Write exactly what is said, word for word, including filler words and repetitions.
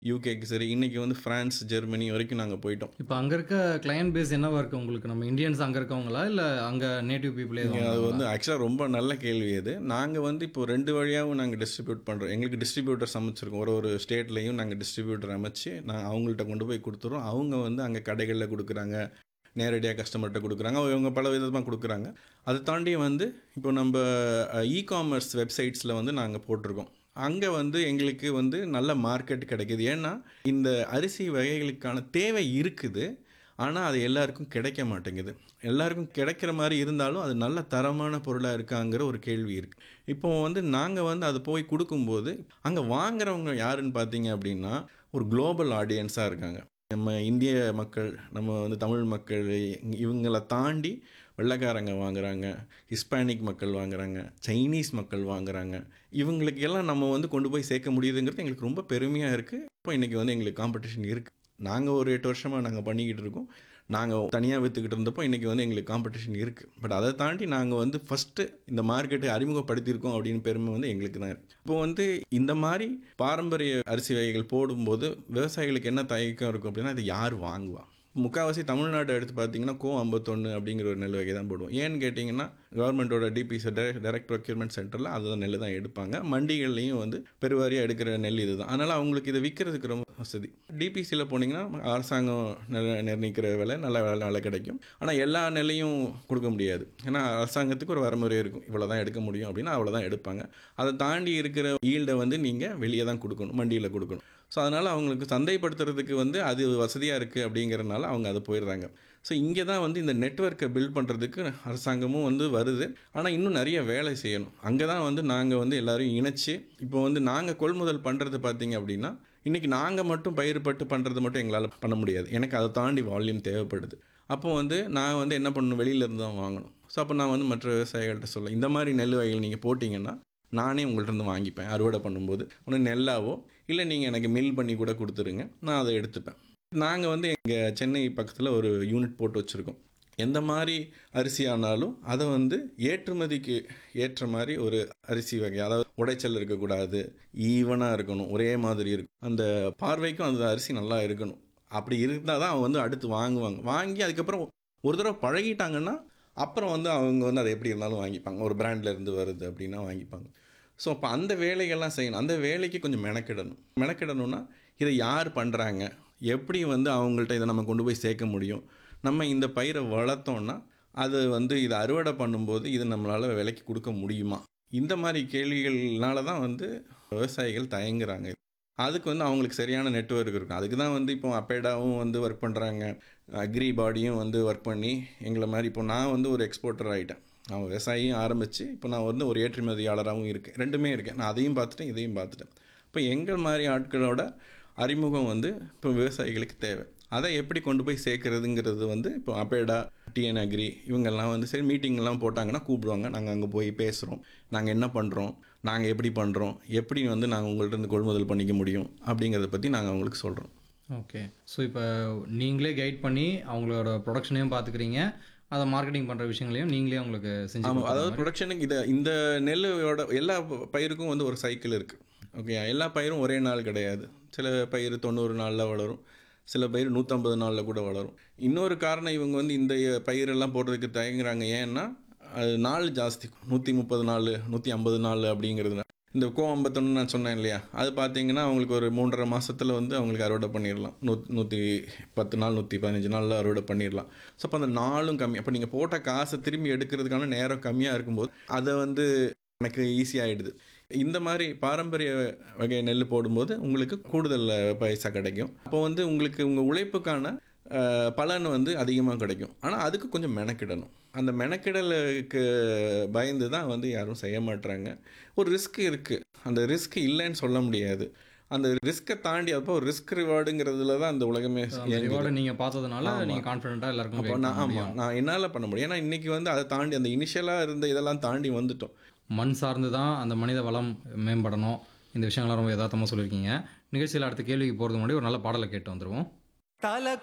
யூகேக்கு சரி, இன்னைக்கு வந்து ஃப்ரான்ஸ், ஜெர்மனி வரைக்கும் நாங்க போயிட்டோம். இப்ப அங்க இருக்க கிளையன்ட் பேஸ் என்னவா இருக்கு உங்களுக்கு? நம்ம இந்தியன்ஸ் அங்க இருக்கவங்களா? இல்ல அங்க நேட்டிவ் பீப்பிளே நீங்க அது வாங்குறாங்களா? வந்து ஆக்சுவலா ரொம்ப நல்ல கேள்வி அது. நாங்க வந்து இப்போ ரெண்டு வழியாவும் நாங்க டிஸ்ட்ரிபியூட் பண்றோம். எங்களுக்கு டிஸ்ட்ரிபியூட்டர்ஸ் அமைச்சிருக்கோம். ஒரு ஒரு ஸ்டேட்லயும் நாங்க டிஸ்ட்ரிபியூட்டர் அமைச்சு, நான் அவங்கள்ட்ட கொண்டு போய் குடுத்துர்றோம். அவங்க வந்து அங்க கடைகள்ல குடுக்குறாங்க. நேரடியா கஸ்டமர்ட்ட குடுக்குறாங்க. அவங்க பல விதமா குடுக்குறாங்க. அத தாண்டி வந்து இப்போ நம்ப அ இ-காமர்ஸ் வெப்சைட்ஸ்ல வந்து நாங்க போட்டிருக்கோம். அங்க வந்து எங்களுக்கு வந்து நல்ல மார்க்கெட் கிடைக்குது. ஏன்னா, இந்த அரிசி வகைகளுக்கான தேவை இருக்குது. ஆனா, அது எல்லாருக்கும் கிடைக்க மாட்டேங்குது. எல்லாருக்கும் கிடைக்கிற மாரி இருந்தாலும், அது நல்ல தரமான பொருளா இருக்காங்கிற ஒரு கேள்வி இருக்கு. இப்போ வந்து நாங்க வந்து அத போய் குடுக்கும்போது, அங்க வாங்குறவங்க யாருன்னு பார்த்தீங்க அப்படின்னா, ஒரு குளோபல் ஆடியன்ஸா இருக்காங்க. நம்ம இந்திய மக்கள், நம்ம வந்து தமிழ் மக்கள் இவங்கள தாண்டி வெள்ளைக்காரங்க வாங்குறாங்க, ஹிஸ்பானிக் மக்கள் வாங்குறாங்க, சைனீஸ் மக்கள் வாங்குறாங்க. இவங்களுக்கு எல்லாம் நம்ம வந்து கொண்டு போய் சேர்க்க முடியுதுங்கிறது எங்களுக்கு ரொம்ப பெருமையா இருக்கு. இப்போ இன்னைக்கு வந்து எங்களுக்கு காம்படிஷன் இருக்கு. நாங்க ஒரு எட்டு வருஷமா நாங்க பண்ணிக்கிட்டு இருக்கோம். நாங்க தனியா வித்துக்கிட்டு இருந்தப்போ, இன்னைக்கு வந்து எங்களுக்கு காம்படிஷன் இருக்கு. பட் அத தாண்டி நாங்க வந்து ஃபர்ஸ்ட்டு இந்த மார்க்கெட்டை அறிமுகப்படுத்தியிருக்கோம் அப்படின்னு பெருமை வந்து எங்களுக்கு தான் இருக்கு. இப்போ வந்து இந்த மாரி பாரம்பரிய அரிசி வகைகள் போடும்போது, விவசாயிகளுக்கு என்ன தயக்கம் இருக்கும் அப்படின்னா, இத யார் வாங்குவா? முக்காவாசி தமிழ்நாட்ட எடுத்து பார்த்தீங்கன்னா, கோ ஐம்பத்தொன்று அப்படிங்கிற ஒரு நெல் வகை தான் போடுவோம். ஏன்னு கேட்டீங்கன்னா, கவர்மெண்ட்டோட டிபிசி டைரக்ட் டைரக்ட் ப்ரொக்யூர்மென்ட் சென்டர்ல அதுதான் நெல்லு தான் எடுப்பாங்க. மண்டிகள்லயும் வந்து பெருவாரியா எடுக்கிற நெல் இதுதான். அதனால அவங்களுக்கு இத விக்கிறதுக்கு ரொம்ப வசதி. டிபிசில போனீங்கன்னா, அரசாங்கம் நிர் நிர்ணயிக்கிற விலை நல்ல விலை விலை கிடைக்கும். ஆனா எல்லா நெல்லையும் குடுக்க முடியாது. ஏன்னா அரசாங்கத்துக்கு ஒரு வரமுறை இருக்கும். இவ்வளோதான் எடுக்க முடியும் அப்படின்னா, அவ்வளோதான் எடுப்பாங்க. அத தாண்டி இருக்கிற ஈல்ட வந்து நீங்க வெளிய தான் குடுக்கணும். மண்டியில குடுக்கணும். ஸோ, அதனால அவங்களுக்கு சந்தைப்படுத்துறதுக்கு வந்து அது வசதியா இருக்கு அப்படிங்கிறனால அவங்க அது போயிடுறாங்க. ஸோ, இங்க தான் வந்து இந்த நெட்வொர்க்கை பில்ட் பண்றதுக்கு அரசாங்கமும் வந்து வருது. ஆனா இன்னும் நெறைய வேலை செய்யணும். அங்க தான் வந்து நாங்க வந்து எல்லாரையும் இணைச்சு, இப்போ வந்து நாங்க கொள்முதல் பண்றது பார்த்தீங்க அப்படின்னா, இன்னைக்கு நாங்க மட்டும் பயிர்பட்டு பண்றது மட்டும் எங்களால பண்ண முடியாது. எனக்கு அத தாண்டி வால்யூம் தேவைப்படுது. அப்போ வந்து நான் வந்து என்ன பண்ணணும், வெளியில இருந்து தான் வாங்கணும். ஸோ, அப்போ நான் வந்து மற்ற விவசாயிகள்ட்ட சொல்ல இந்த மாரி நெல் வகைகள் நீங்க போட்டீங்கன்னா, நானே உங்கள்ட்ட இருந்து வாங்கிப்பேன். அறுவடை பண்ணும்போது. ஒண்ணு நெல்லாவோ, இல்ல நீங்க எனக்கு மில் பண்ணி கூட குடுத்துருங்க. நான் அத எடுத்துப்பேன். நாங்க வந்து எங்க சென்னை பக்கத்துல ஒரு யூனிட் போட்டு வச்சிருக்கோம். எந்த மாரி அரிசி ஆனாலும், அத வந்து ஏற்றுமதிக்கு ஏற்ற மாரி ஒரு அரிசி வகை. அதாவது உடைச்சல் இருக்கக்கூடாது. ஈவனா இருக்கணும். ஒரே மாதிரி இருக்கும். அந்த பார்வைக்கும் அந்த அரிசி நல்லா இருக்கணும். அப்படி இருந்தா தான் அவங்க வந்து அடுத்து வாங்குவாங்க. வாங்கி அதுக்கப்புறம் ஒரு தடவ பழகிட்டாங்கன்னா, அப்புறம் வந்து அவங்க வந்து அத எப்படி இருந்தாலும் வாங்கிப்பாங்க. ஒரு பிராண்ட்ல இருந்து வருது அப்படின்னா வாங்கிப்பாங்க. ஸோ, அப்ப அந்த வேலைகள்லாம் செய்யணும். அந்த வேலைக்கு கொஞ்சம் மெனக்கிடணும். மெனக்கிடணும்னா, இத யார் பண்றாங்க? எப்படி வந்து அவங்கள்ட்ட இத நம்ம கொண்டு போய் சேர்க்க முடியும்? நம்ம இந்த பயிர வளர்த்தோம்னா, அது வந்து இத அறுவடை பண்ணும்போது, இத நம்மளால விலைக்கு குடுக்க முடியுமா? இந்த மாரி கேள்விகள்னால தான் வந்து விவசாயிகள் தயங்குறாங்க. அதுக்கு வந்து அவங்களுக்கு சரியான நெட்வொர்க் இருக்கும். அதுக்கு தான் வந்து இப்போ அப்பேடாவும் வந்து ஒர்க் பண்றாங்க. அக்ரி பாடியும் வந்து ஒர்க் பண்ணி, எங்கள மாரி இப்போ நான் வந்து ஒரு எக்ஸ்போர்ட்டர் ஆயிட்டேன். நான் விவசாயியும் ஆரம்பிச்சு, இப்போ நான் வந்து ஒரு ஏற்றுமதியாளராவும் இருக்கேன். ரெண்டுமே இருக்கேன். நான் அதையும் பார்த்துட்டேன், இதையும் பார்த்துட்டேன். இப்போ எங்கள் மாரி ஆட்களோட அறிமுகம் வந்து இப்போ விவசாயிகளுக்கு தேவை. அதை எப்படி கொண்டு போய் சேர்க்கிறதுங்கிறது வந்து இப்போ அப்பேடா, டிஎன் அக்ரி இவங்கெல்லாம் வந்து சரி மீட்டிங்லாம் போட்டாங்கன்னா கூப்பிடுவாங்க. நாங்க அங்க போய் பேசுறோம். நாங்க என்ன பண்றோம்? நாங்க எப்படி பண்றோம்? எப்படி வந்து நாங்க உங்கள்ட்ட இருந்து கொள்முதல் பண்ணிக்க முடியும்? அப்படிங்கிறத பத்தி நாங்க அவங்களுக்கு சொல்றோம். ஓகே. ஸோ, இப்ப நீங்களே கைட் பண்ணி அவங்களோட புரொடக்ஷனையும் பார்த்துக்கிறீங்க. அத மார்க்கெட்டிங் பண்ற விஷயங்களையும் நீங்களே அவங்களுக்கு செஞ்சு ஆமா. குடுக்குற அதாவது மாரி. புரொடக்ஷனுக்கு இத இந்த நெல்லோட எல்லா ப பயிருக்கும் வந்து ஒரு சைக்கிள் இருக்கு. ஓகேயா? எல்லா பயிரும் ஒரே நாள் கிடையாது. சில பயிர் தொண்ணூறு நாள்ல வளரும். சில பயிர் நூற்றி ஐம்பது நாள்ல கூட வளரும். இன்னொரு காரணம் இவங்க வந்து இந்த பயிரெல்லாம் போடுறதுக்கு தயங்குறாங்க. ஏன்னா, அது நாள் ஜாஸ்தி. நூற்றி முப்பது நாளு, நூற்றி ஐம்பது நாள் அப்படிங்கிறதுனால. இந்த கோ ஐம்பத்தொன்று நான் சொன்னேன் இல்லையா? அது பார்த்தீங்கன்னா, அவங்களுக்கு ஒரு மூன்று அரை மாசத்துல வந்து அவங்களுக்கு அறுவடை பண்ணிரலாம். நூத் நூற்றி பத்து நாள், நூற்றி பதினைந்து நாள்ல அறுவடை பண்ணிரலாம். ஸோ, அப்ப அந்த நாளும் கம்மி. அப்ப நீங்க போட்ட காச திரும்பி எடுக்கிறதுக்கான நேரம் கம்மியா இருக்கும்போது, அத வந்து எனக்கு ஈஸியாயிடுது. இந்த மாரி பாரம்பரிய வகை நெல்லு போடும்போது, உங்களுக்கு கூடுதல் பைசா கிடைக்கும். அப்போ வந்து உங்களுக்கு உங்க உழைப்புக்கான அ பலன் வந்து அதிகமா கிடைக்கும். ஆனா, அதுக்கு கொஞ்சம் மெனக்கிடணும். அந்த மெனக்கிடலுக்கு பயந்து தான் வந்து யாரும் செய்ய மாட்றாங்க. ஒரு ரிஸ்க் இருக்கு. அந்த ரிஸ்க் இல்லன்னு சொல்ல முடியாது. அந்த ரிஸ்க்க தாண்டி அப்போ ரிஸ்க் ரிவார்டுங்கிறதுல தான் இந்த உலகமே அந்த இயங்குது. ரிவார்ட நீங்க பார்த்ததுனால, ஆமா. நீங்க கான்ஃபிடென்ட்டா எல்லாருக்கும் அப்போ கைட் நான் பண்ண ஆமா. முடியும். நான் என்னால பண்ண முடியும். ஏன்னா, இன்னைக்கு வந்து அத தாண்டி அந்த இனிஷியலா இருந்த இதெல்லாம் தாண்டி வந்துட்டோம். மண் சார்ந்து தான் அந்த மனித வளம் மேம்படணும். இந்த விஷயங்கள்லாம் ரொம்ப எதார்த்தமா சொல்லியிருக்கீங்க. நிகழ்ச்சியில அடுத்த கேள்விக்கு போறதுக்கு முன்னாடி ஒரு நல்ல பாடல கேட்டு வந்துருவோம். தல